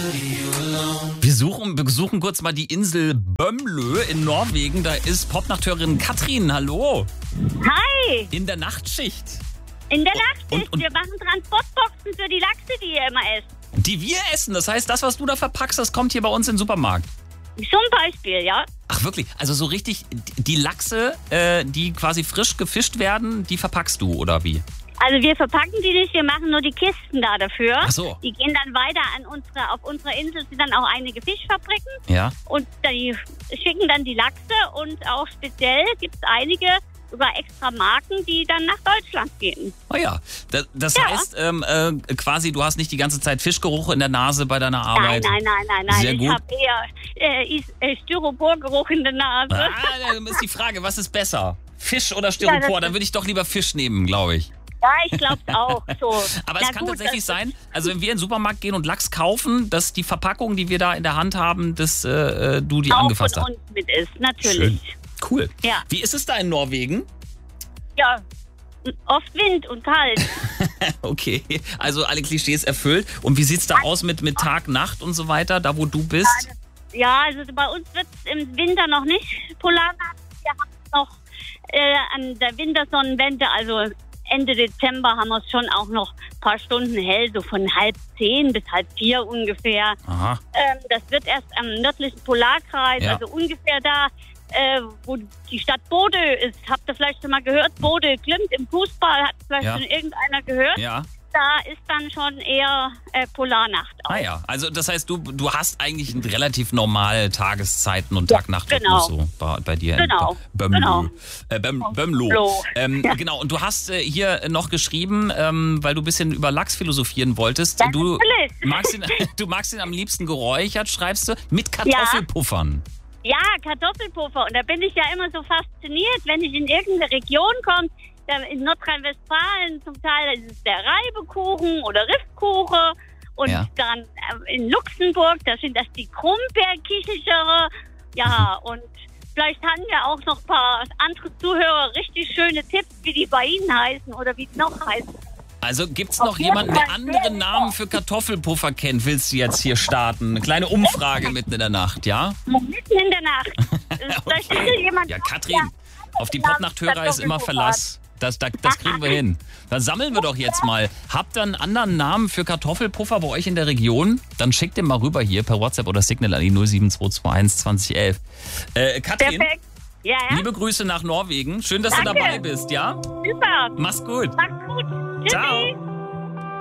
Wir besuchen kurz mal die Insel Bömlö in Norwegen. Da ist Popnachteurin Katrin. Hallo. Hi, In der Nachtschicht. in der Nachtschicht. Und- Wir machen Transportboxen für die Lachse, die ihr immer esst. Die wir essen. Das heißt, das, was du da verpackst, das kommt hier bei uns in den Supermarkt. Zum Beispiel, ja. Ach wirklich? Also so richtig, die Lachse, die quasi frisch gefischt werden, die verpackst du, oder wie? Also wir verpacken die nicht, wir machen nur die Kisten da dafür. Ach so. Die gehen dann weiter auf unserer Insel sind dann auch einige Fischfabriken Ja. und die schicken dann die Lachse und auch speziell gibt es einige, sogar extra Marken, die dann nach Deutschland gehen. Oh ja. Das Ja. heißt, quasi, du hast nicht die ganze Zeit Fischgeruch in der Nase bei deiner Arbeit. Nein. Sehr Ich gut. habe eher Styroporgeruch in der Nase. Dann ist die Frage, was ist besser? Fisch oder Styropor? Ja, Dann würde ich doch lieber Fisch nehmen, glaube ich. Ja, ich glaube auch. So. Aber Na es kann gut, tatsächlich das- sein, also wenn wir in den Supermarkt gehen und Lachs kaufen, dass die Verpackung, die wir da in der Hand haben, dass du die auch angefasst von hast. uns mit ist, natürlich. Cool. Ja. Wie ist es da in Norwegen? Ja, oft Wind und kalt. Okay, also alle Klischees erfüllt. Und wie sieht's da aus mit Tag, Nacht und so weiter, da wo du bist? Ja, also bei uns wird es im Winter noch nicht Polarnacht. Wir haben noch an der Wintersonnenwende, also Ende Dezember haben wir es schon auch noch ein paar Stunden hell, so von 3:30 bis 3:30 ungefähr. Aha. Das wird erst am nördlichen Polarkreis, Ja. also ungefähr da, wo die Stadt Bodø ist. Habt ihr vielleicht schon mal gehört? Bodø Glimt im Fußball, hat vielleicht Ja. schon irgendeiner gehört? Ja. Da ist dann schon eher Polarnacht auch. Ah ja, also das heißt, du hast eigentlich relativ normale Tageszeiten und Tag-Nacht-Rhythmus genau. so bei dir Genau, in Bömlö. genau. Bömlo. Ja. Genau, und du hast hier noch geschrieben, weil du ein bisschen über Lachs philosophieren wolltest. Ja, Du natürlich. magst ihn am liebsten geräuchert, schreibst du, mit Kartoffelpuffern. Ja, Kartoffelpuffer. Und da bin ich ja immer so fasziniert, wenn ich in irgendeine Region komme. In Nordrhein-Westfalen zum Teil ist es der Reibekuchen oder Riffkuchen. Und Ja. dann in Luxemburg, da sind das die Krummbeerkichelchere. Ja, und vielleicht haben ja auch noch ein paar andere Zuhörer richtig schöne Tipps, wie die bei Ihnen heißen oder wie die noch heißen. Also gibt's noch Auf jeden jemanden, der Fall. anderen Namen für Kartoffelpuffer kennt? Willst du jetzt hier starten? Eine kleine Umfrage mitten in der Nacht, ja? Mitten in der Nacht. Da steht jemand Ja, drauf, Katrin, der auf die Popnachthörer ist immer Verlass. Das kriegen wir hin. Dann sammeln wir doch jetzt mal. Habt ihr einen anderen Namen für Kartoffelpuffer bei euch in der Region? Dann schickt den mal rüber hier per WhatsApp oder Signal an die 07221 2011. Katrin, Perfekt. Ja, ja. liebe Grüße nach Norwegen. Schön, dass Danke. du dabei bist, ja? Super. Mach's gut. Macht's gut. Tschüssi. Ciao.